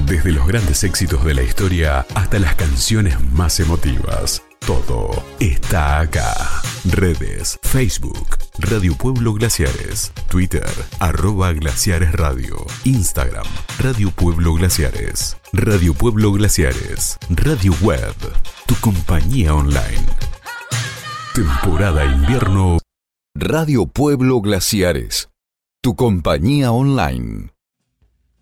Desde los grandes éxitos de la historia hasta las canciones más emotivas. Todo está acá. Redes, Facebook, Radio Pueblo Glaciares, Twitter, @Glaciares Radio, Instagram, Radio Pueblo Glaciares, Radio Pueblo Glaciares, Radio Web, tu compañía online. Temporada invierno. Radio Pueblo Glaciares, tu compañía online.